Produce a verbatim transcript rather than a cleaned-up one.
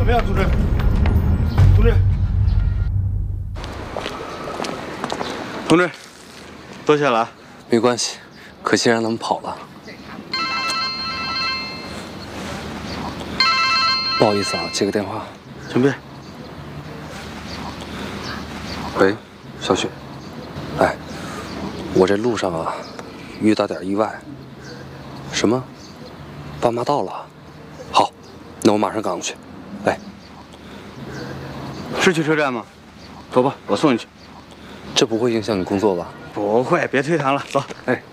怎么样，同志？同志，同志，多谢了啊。 没关系，可惜让他们跑了。不好意思啊，接个电话。 请便。 喂，小雪。哎，我这路上啊，遇到点意外。什么？爸妈到了？好，那我马上赶过去。哎， 是去车站吗？走吧，我送你去。 这不会影响你工作吧？ 不会，别推搪了，走。 哎。